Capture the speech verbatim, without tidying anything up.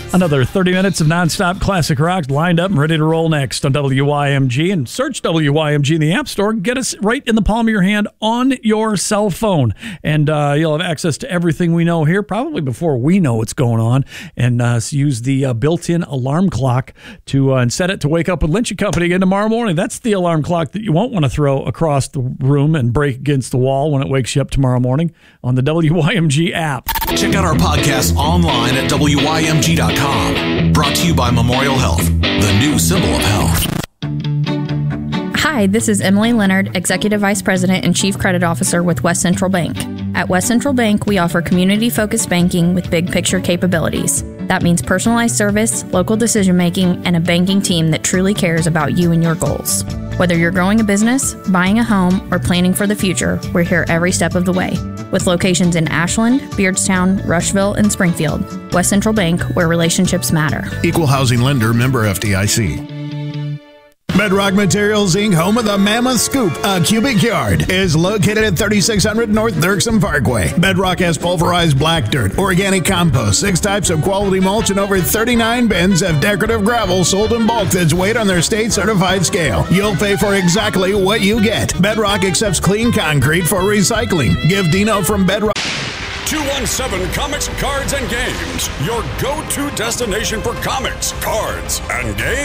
Another thirty minutes of nonstop classic rock lined up and ready to roll next on W Y M G. And search W Y M G in the App Store. Get us right in the palm of your hand on your cell phone. And uh, you'll have access to everything we know here, probably before we know what's going on. And uh, use the uh, built-in alarm clock to uh, and set it to wake up with Lynch and Company again tomorrow morning. That's the alarm clock that you won't want to throw across the room and break against the wall when it wakes you up tomorrow morning on the W Y M G app. Check out our podcast online at W Y M G dot com. Brought to you by Memorial Health, the new symbol of health. Hi, this is Emily Leonard, Executive Vice President and Chief Credit Officer with West Central Bank. At West Central Bank, we offer community-focused banking with big picture capabilities. That means personalized service, local decision-making, and a banking team that truly cares about you and your goals. Whether you're growing a business, buying a home, or planning for the future, we're here every step of the way. With locations in Ashland, Beardstown, Rushville, and Springfield, West Central Bank, where relationships matter. Equal housing lender, member F D I C. Bedrock Materials, Incorporated, home of the Mammoth Scoop, a cubic yard, is located at thirty-six hundred North Dirksen Parkway. Bedrock has pulverized black dirt, organic compost, six types of quality mulch, and over thirty-nine bins of decorative gravel sold in bulk that's weighed on their state-certified scale. You'll pay for exactly what you get. Bedrock accepts clean concrete for recycling. Give Dino from Bedrock... two one seven Comics, Cards, and Games, your go-to destination for comics, cards, and games.